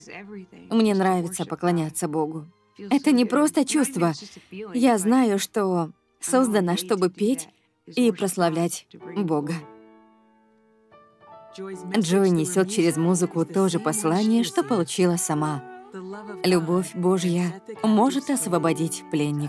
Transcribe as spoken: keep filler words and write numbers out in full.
Мне нравится поклоняться Богу. Это не просто чувство. Я знаю, что создана, чтобы петь и прославлять Бога. Джой несет через музыку то же послание, что получила сама. Любовь Божья может освободить пленника.